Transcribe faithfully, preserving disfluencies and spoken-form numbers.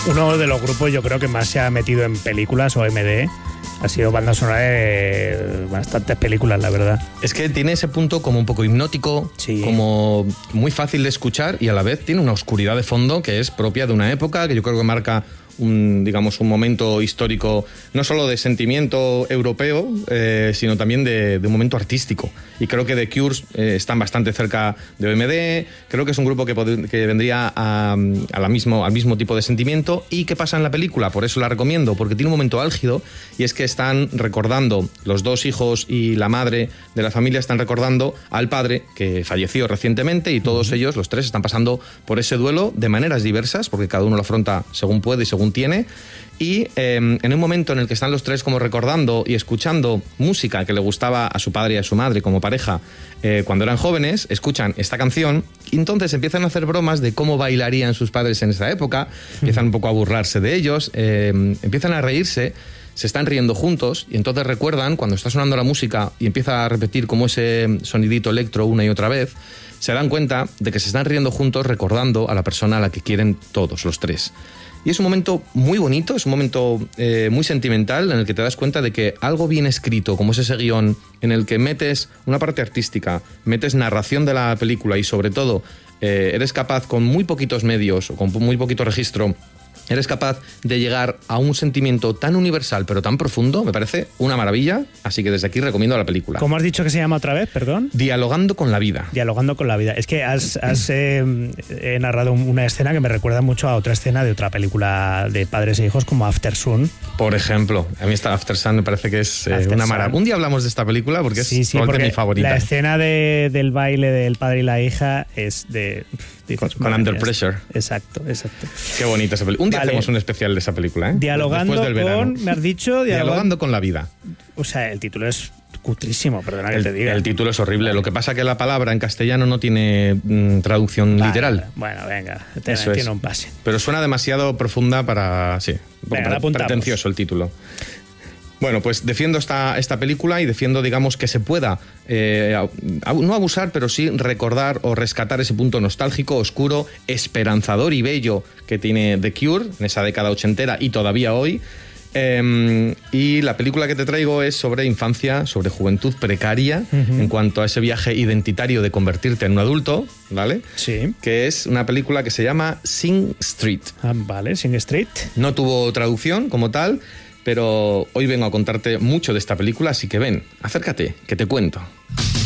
uno de los grupos yo creo que más se ha metido en películas o M D. Ha sido banda sonora de bastantes películas, la verdad. Es que tiene ese punto como un poco hipnótico, sí. como muy fácil de escuchar y a la vez tiene una oscuridad de fondo que es propia de una época que yo creo que marca un, digamos, un momento histórico no solo de sentimiento europeo, eh, sino también de, de un momento artístico. Y creo que The Cure eh, están bastante cerca de O M D, creo que es un grupo que, pod- que vendría a, a la mismo, al mismo tipo de sentimiento. ¿Y qué pasa en la película? Por eso la recomiendo, porque tiene un momento álgido y es que están recordando, los dos hijos y la madre de la familia están recordando al padre que falleció recientemente y todos uh-huh. ellos, los tres, están pasando por ese duelo de maneras diversas, porque cada uno lo afronta según puede y según tiene. Y eh, en un momento en el que están los tres como recordando y escuchando música que le gustaba a su padre y a su madre como pareja eh, cuando eran jóvenes, escuchan esta canción y entonces empiezan a hacer bromas de cómo bailarían sus padres en esa época, empiezan un poco a burlarse de ellos, eh, empiezan a reírse, se están riendo juntos y entonces recuerdan cuando está sonando la música y empieza a repetir como ese sonidito electro una y otra vez, se dan cuenta de que se están riendo juntos recordando a la persona a la que quieren todos, los tres. Y es un momento muy bonito, es un momento eh, muy sentimental en el que te das cuenta de que algo bien escrito, como es ese guión, en el que metes una parte artística, metes narración de la película y sobre todo eh, eres capaz con muy poquitos medios o con muy poquito registro, eres capaz de llegar a un sentimiento tan universal pero tan profundo, me parece una maravilla, así que desde aquí recomiendo la película. ¿Cómo has dicho que se llama otra vez, perdón? Dialogando con la vida. Dialogando con la vida. Es que has, has eh, he narrado una escena que me recuerda mucho a otra escena de otra película de padres e hijos como After Sun. Por ejemplo, a mí esta After Sun me parece que es eh, una maravilla. Un día hablamos de esta película porque sí, es sí, probablemente porque mi favorita. La escena de, del baile del padre y la hija es de... Dices, con, con Under Pressure. Exacto, exacto. Qué bonita esa película. Un día vale. hacemos un especial de esa película, ¿eh? Dialogando Después del verano. con, me has dicho... Dialogando, dialogando con la vida. O sea, el título es cutrísimo, perdona el, que te diga. El título es horrible. Vale. Lo que pasa es que la palabra en castellano no tiene mm, traducción vale, literal. Bueno, venga, tiene, Eso tiene es. un pase. Pero suena demasiado profunda para... Sí, venga, pre- pretencioso el título. Bueno, pues defiendo esta, esta película y defiendo, digamos, que se pueda, eh, no abusar, pero sí recordar o rescatar ese punto nostálgico, oscuro, esperanzador y bello que tiene The Cure en esa década ochentera y todavía hoy. Eh, y la película que te traigo es sobre infancia, sobre juventud precaria, uh-huh. en cuanto a ese viaje identitario de convertirte en un adulto, ¿vale? Sí. Que es una película que se llama Sing Street. Ah, vale, Sing Street. No tuvo traducción como tal, pero hoy vengo a contarte mucho de esta película, así que ven, acércate, que te cuento.